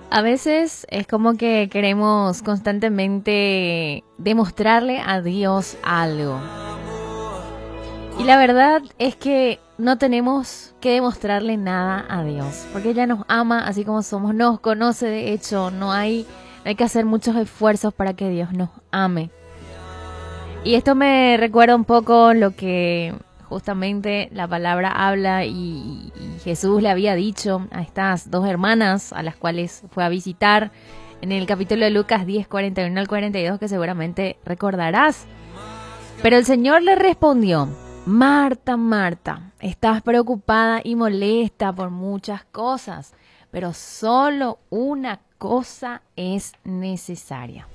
A veces es como que queremos constantemente demostrarle a Dios algo. Y la verdad es que no tenemos que demostrarle nada a Dios, porque ella nos ama así como somos, nos conoce de hecho, no hay que hacer muchos esfuerzos para que Dios nos ame. Y esto me recuerda un poco lo que justamente la palabra habla y Jesús le había dicho a estas dos hermanas a las cuales fue a visitar en el capítulo de Lucas 10, 41 al 42, que seguramente recordarás. Pero el Señor le respondió: Marta, Marta, estás preocupada y molesta por muchas cosas, pero solo una cosa es necesaria.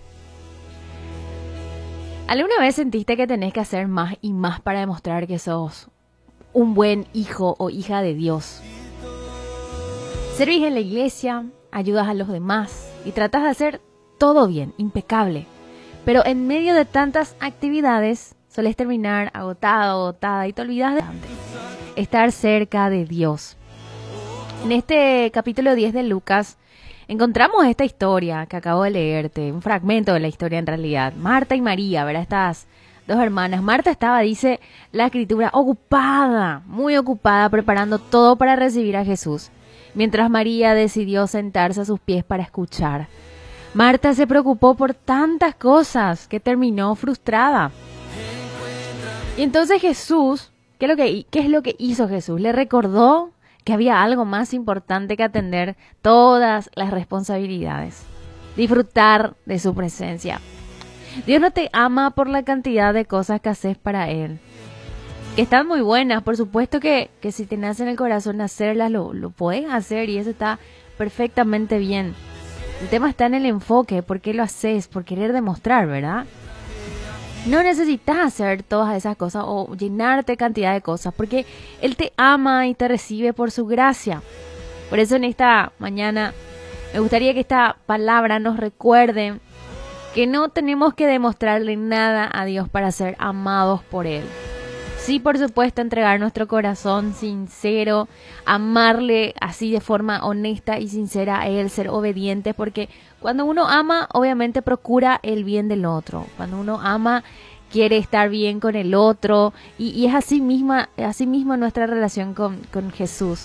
¿Alguna vez sentiste que tenés que hacer más y más para demostrar que sos un buen hijo o hija de Dios? Servís en la iglesia, ayudas a los demás y tratás de hacer todo bien, impecable. Pero en medio de tantas actividades, solés terminar agotada y te olvidas de estar cerca de Dios. En este capítulo 10 de Lucas, encontramos esta historia que acabo de leerte, un fragmento de la historia en realidad. Marta y María, ¿verdad? Estas dos hermanas. Marta estaba, dice la escritura, ocupada, muy ocupada, preparando todo para recibir a Jesús, mientras María decidió sentarse a sus pies para escuchar. Marta se preocupó por tantas cosas que terminó frustrada. Y entonces Jesús, ¿qué es lo que hizo Jesús? Le recordó que había algo más importante que atender todas las responsabilidades. Disfrutar de su presencia. Dios no te ama por la cantidad de cosas que haces para Él. Que están muy buenas, por supuesto que si te nace en el corazón hacerlas, lo podés hacer y eso está perfectamente bien. El tema está en el enfoque, ¿por qué lo haces? Por querer demostrar, ¿verdad? No necesitas hacer todas esas cosas o llenarte cantidad de cosas, porque Él te ama y te recibe por su gracia. Por eso en esta mañana me gustaría que esta palabra nos recuerde que no tenemos que demostrarle nada a Dios para ser amados por Él. Sí, por supuesto, entregar nuestro corazón sincero, amarle así de forma honesta y sincera a Él, ser obedientes, porque cuando uno ama, obviamente procura el bien del otro. Cuando uno ama, quiere estar bien con el otro y es así misma nuestra relación con Jesús.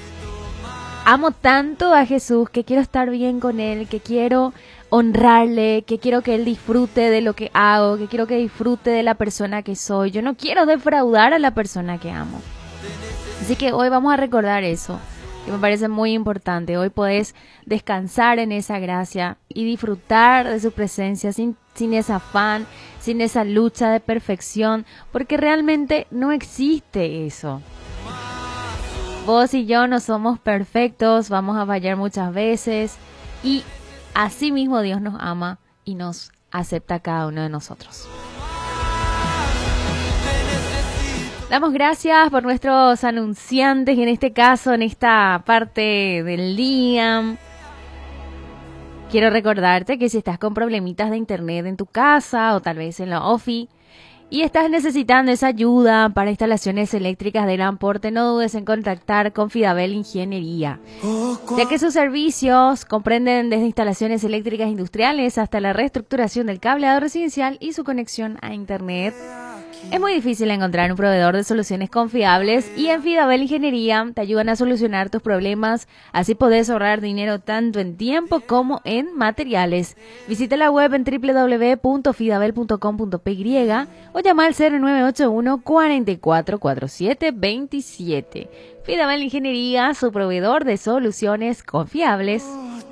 Amo tanto a Jesús que quiero estar bien con Él, que quiero honrarle, que quiero que Él disfrute de lo que hago, que quiero que disfrute de la persona que soy. Yo no quiero defraudar a la persona que amo. Así que hoy vamos a recordar eso, que me parece muy importante. Hoy podés descansar en esa gracia y disfrutar de su presencia sin ese afán, sin esa lucha de perfección, porque realmente no existe eso. Vos y yo no somos perfectos, vamos a fallar muchas veces y así mismo Dios nos ama y nos acepta a cada uno de nosotros. Damos gracias por nuestros anunciantes y en este caso, en esta parte del día, quiero recordarte que si estás con problemitas de internet en tu casa o tal vez en la ofi y estás necesitando esa ayuda para instalaciones eléctricas de gran porte, no dudes en contactar con Fidabel Ingeniería, ya que sus servicios comprenden desde instalaciones eléctricas industriales hasta la reestructuración del cableado residencial y su conexión a internet. Es muy difícil encontrar un proveedor de soluciones confiables y en Fidabel Ingeniería te ayudan a solucionar tus problemas, así podés ahorrar dinero tanto en tiempo como en materiales. Visita la web en www.fidabel.com.py o llama al 0981 44 47 27. Fidabel Ingeniería, su proveedor de soluciones confiables.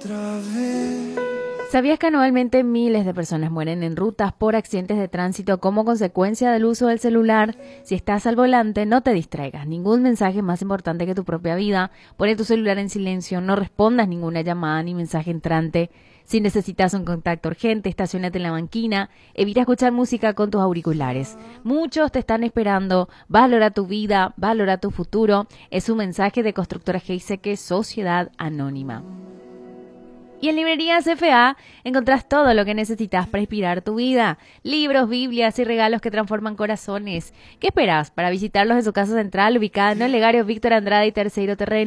¿Sabías que anualmente miles de personas mueren en rutas por accidentes de tránsito como consecuencia del uso del celular? Si estás al volante, no te distraigas. Ningún mensaje es más importante que tu propia vida. Pone tu celular en silencio, no respondas ninguna llamada ni mensaje entrante. Si necesitas un contacto urgente, estacionate en la banquina. Evita escuchar música con tus auriculares. Muchos te están esperando. Valora tu vida, valora tu futuro. Es un mensaje de Constructora Geiseke, Sociedad Anónima. Y en Librerías CFA encontrás todo lo que necesitas para inspirar tu vida. Libros, Biblias y regalos que transforman corazones. ¿Qué esperás para visitarlos en su casa central ubicada en el Legario Víctor Andrade y Terceiro Terreno?